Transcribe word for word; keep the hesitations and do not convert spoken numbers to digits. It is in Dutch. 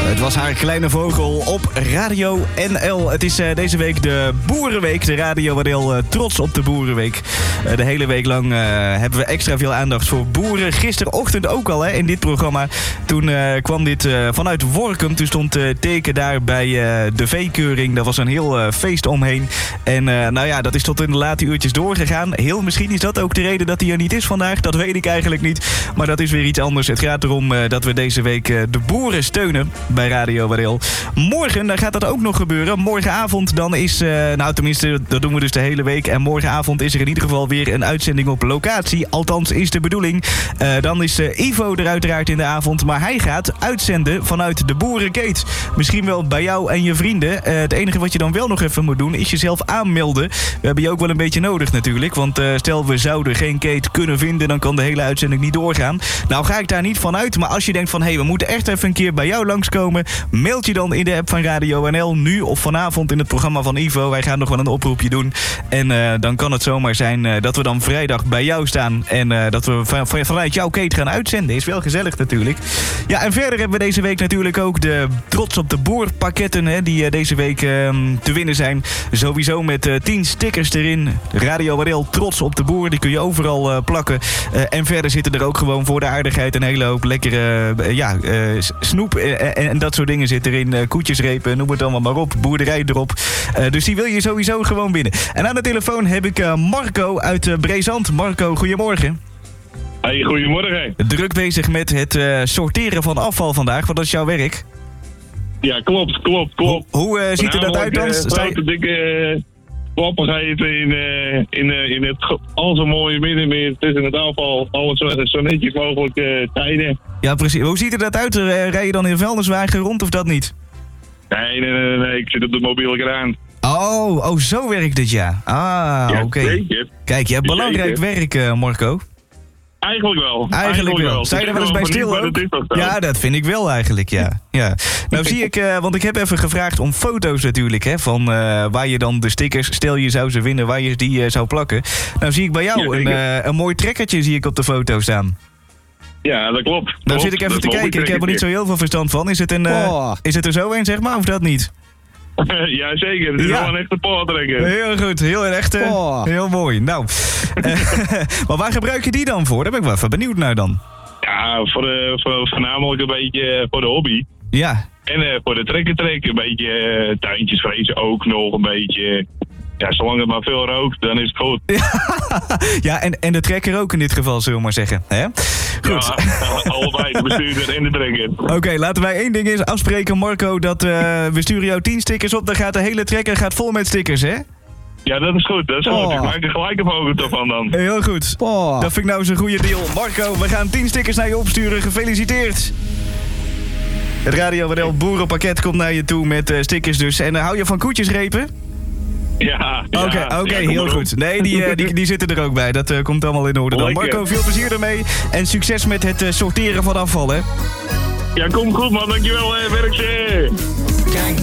Het was haar kleine vogel op Radio N L. Het is uh, deze week de Boerenweek. De Radio W N L uh, trots op de Boerenweek. Uh, de hele week lang uh, hebben we extra veel aandacht voor boeren. Gisterochtend ook al hè, in dit programma. Toen uh, kwam dit uh, vanuit Workum. Toen stond uh, teken daar bij uh, de veekeuring. Daar was een heel uh, feest omheen. En uh, nou ja, dat is tot in de late uurtjes doorgegaan. Heel misschien is dat ook de reden dat hij er niet is vandaag. Dat weet ik eigenlijk niet. Maar dat is weer iets anders. Het gaat erom uh, dat we deze week uh, de boeren steunen bij Radio W N L. Morgen dan gaat dat ook nog gebeuren. Morgenavond dan is, uh, nou tenminste, dat doen we dus de hele week. En morgenavond is er in ieder geval weer een uitzending op locatie. Althans is de bedoeling. Uh, dan is uh, Ivo er uiteraard in de avond. Maar hij gaat uitzenden vanuit de Boerengate. Misschien wel bij jou en je vrienden. Uh, het enige wat je dan wel nog even moet doen is jezelf aanmelden. We hebben je ook wel een beetje nodig natuurlijk. Want uh, stel we zouden geen Kate kunnen vinden, dan kan de hele uitzending niet doorgaan. Nou ga ik daar niet van uit. Maar als je denkt van, hé, hey, we moeten echt even een keer bij jou langskomen. Mailt je dan in de app van Radio W N L. Nu of vanavond in het programma van Ivo. Wij gaan nog wel een oproepje doen. En uh, dan kan het zomaar zijn uh, dat we dan vrijdag bij jou staan. En uh, dat we van, van, vanuit jouw Kate gaan uitzenden. Is wel gezellig natuurlijk. Ja, en verder hebben we deze week natuurlijk ook de Trots op de Boer pakketten. Hè, die uh, deze week uh, te winnen zijn. Sowieso met uh, tien stickers erin. Radio W N L Trots op de Boer. Die kun je overal uh, plakken. Uh, en verder zitten er ook gewoon voor de aardigheid een hele hoop lekkere uh, ja, uh, snoep uh, en, en dat soort dingen zit erin. Uh, koetjesrepen, noem het allemaal maar op. Boerderij erop. Uh, dus die wil je sowieso gewoon winnen. En aan de telefoon heb ik uh, Marco uit uh, Brezand. Marco, goedemorgen. Hey, goedemorgen. Druk bezig met het uh, sorteren van afval vandaag, want dat is jouw werk. Ja, klopt, klopt, klopt. Hoe, hoe uh, ziet er dat uit dan? Uh, grote, dikke uh, klappigheid in, uh, in, uh, in het al zo mooie middenmeer tussen het afval. Alles zo, zo netjes mogelijk uh, tijden. Ja, precies. Hoe ziet er dat uit? Uh, rij je dan in een vuilniswagen rond of dat niet? Nee, nee, nee, nee. Ik zit op de mobiele kraan. Oh, oh, zo werkt het, ja. Ah, ja, oké. Okay. Kijk, je hebt belangrijk werk, uh, Marco. Eigenlijk wel. Eigenlijk, eigenlijk wel. wel. Sta je er wel eens bij stil ook? Ja, dat vind ik wel eigenlijk, ja. ja. Nou zie ik, uh, want ik heb even gevraagd om foto's natuurlijk, hè, van uh, waar je dan de stickers, stel je zou ze winnen, waar je die uh, zou plakken. Nou zie ik bij jou ja, een, uh, een mooi trekkertje zie ik op de foto staan. Ja, dat klopt. Nou klopt. Zit ik even te kijken, ik heb er niet zo heel veel verstand van. Is het, een, uh, oh. is het er zo een, zeg maar, of dat niet? Ja, zeker. Het is ja. wel een echte paardtrekker. Heel goed, heel erg. Oh. Heel mooi. Nou, uh, maar waar gebruik je die dan voor? Daar ben ik wel even benieuwd naar dan. Ja, voor de, voor, voornamelijk een beetje voor de hobby. Ja. En uh, voor de trekkertrek een beetje uh, tuintjes vrezen ook nog een beetje. Ja, zolang het maar veel rookt, dan is het goed. Ja, en, en de trekker ook in dit geval, zullen we maar zeggen. Hè? Goed. Ja, allebei, de bestuurder en de trekker. Oké, okay, laten wij één ding eens afspreken, Marco. Dat uh, we sturen jou tien stickers op. Dan gaat de hele trekker gaat vol met stickers, hè? Ja, dat is goed. Dat is goed. Oh. Ik maak er gelijk een foto van dan. Heel goed. Oh. Dat vind ik nou eens een goede deal. Marco, we gaan tien stickers naar je opsturen. Gefeliciteerd. Het Radio W N L Boerenpakket komt naar je toe met uh, stickers dus. En uh, hou je van koetjesrepen? Ja. Oké, okay, ja, okay, ja, heel goed. Nee, die, uh, die, die zitten er ook bij. Dat uh, komt allemaal in orde dan. Marco, veel plezier ermee. En succes met het uh, sorteren van afval, hè? Ja, kom goed man. Dankjewel, hè. Werk ze.